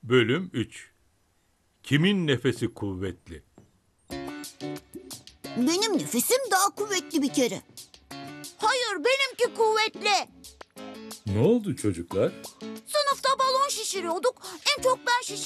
Bölüm 3. Kimin nefesi kuvvetli? Benim nefesim daha kuvvetli bir kere. Hayır, benimki kuvvetli. Ne oldu çocuklar? Sınıfta balon şişiriyorduk. En çok ben